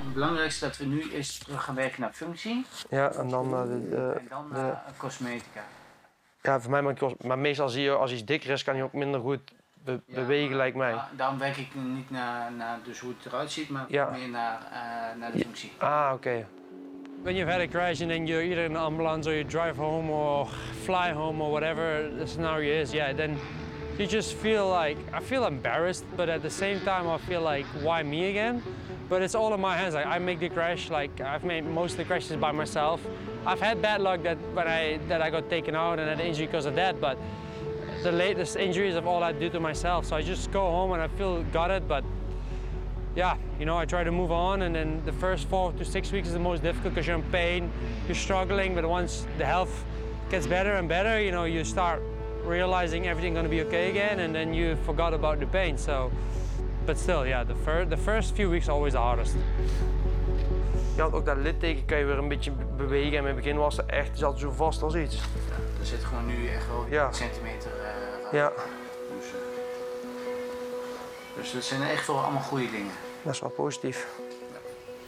Het belangrijkste dat we nu eerst terug gaan werken naar functie. Ja, en dan naar cosmetica. Ja, voor mij maar meestal zie je als iets dikker is, kan hij ook minder goed bewegen, lijkt mij. Daarom werk ik niet naar dus hoe het eruit ziet, maar meer naar de functie. Ah, oké. When you've had a crash and then you're either in an ambulance or you drive home or fly home or whatever the scenario is, yeah, then you just feel like, I feel embarrassed, but at the same time I feel like, why me again? But it's all in my hands. Like, I make the crash, like I've made most of the crashes by myself. I've had bad luck that I got taken out and had an injury because of that, but the latest injuries of all I do to myself. So I just go home and I feel gutted, but yeah, you know, I try to move on, and then the first 4 to 6 weeks is the most difficult because you're in pain, you're struggling, but once the health gets better and better, you know, you start realizing everything's gonna be okay again, and then you forgot about the pain. So, but still, yeah, the first few weeks are always the hardest. Ja, ook dat litteken kan je weer een beetje bewegen en in het begin was het echt, zat zo vast als iets. Ja, er zit gewoon nu echt wel 1 centimeter ja. Dus dat zijn echt wel allemaal goede dingen. Dat is wel positief.